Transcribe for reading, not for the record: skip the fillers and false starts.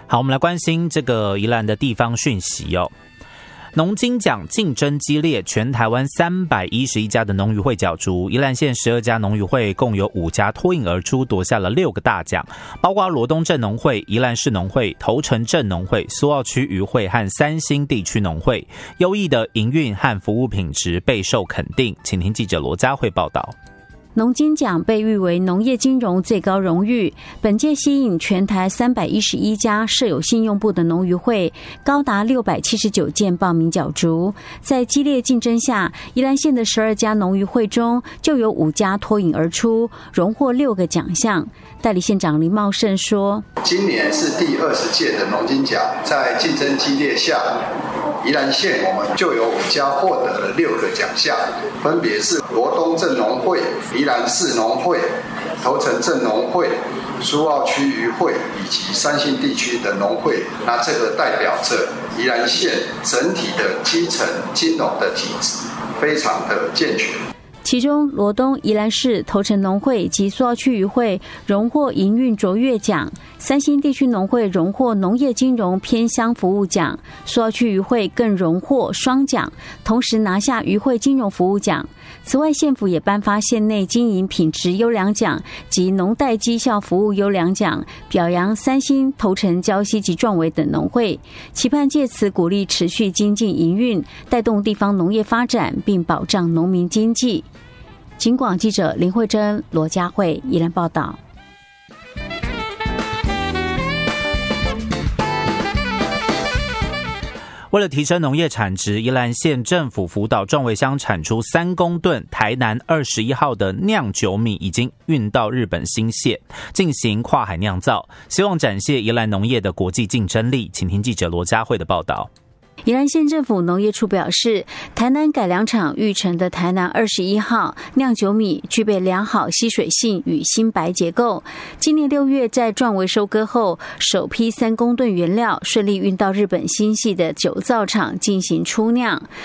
好，我们来关心这个宜兰的地方讯息哦。农金奖竞争激烈，全台湾311家的农渔会角逐，宜兰县12家农渔会共有5家脱颖而出，夺下了6个大奖，包括罗东镇农会、宜兰市农会、头城镇农会、苏澳区渔会和三星地区农会，优异的营运和服务品质备受肯定。请听记者罗佳慧报道。 农金奖被誉为农业金融最高荣誉，本届吸引全台311家设有信用部的农渔会，高达679件报名角逐。在激烈竞争下，宜兰县的12家农渔会中，就有5家脱颖而出，荣获6个奖项。代理县长林茂盛说：“ 今年是第20届的农金奖，在竞争激烈下，宜兰县我们就有5家获得了6个奖项，分别是罗东镇农会、宜兰市农会、头城镇农会、苏澳区渔会以及三星地区的农会。那这个代表着宜兰县整体的基层金融的体制非常的健全。” 其中，罗东、宜兰市、头城农会及苏澳区渔会荣获营运卓越奖，三星地区农会荣获农业金融偏乡服务奖，苏澳区渔会更荣获双奖，同时拿下渔会金融服务奖。此外，县府也颁发县内经营品质优良奖及农代绩效服务优良奖，表扬三星、头城、礁溪及壮围等农会，期盼借此鼓励持续精进营运，带动地方农业发展，并保障农民经济。警广记者林慧珍、罗佳慧宜兰报道。 为了提升农业产值，宜兰县政府辅导壮围乡产出3公吨台南21号的酿酒米已经运到日本新泻，进行跨海酿造，希望展现宜兰农业的国际竞争力。请听记者罗佳慧的报道。 宜兰县政府农业处表示，台南改良场育成的台南21号酿酒米具备良好吸水性与新白结构。今年6月在壮围收割后，首批3公吨原料顺利运到日本新系的酒造厂进行初酿。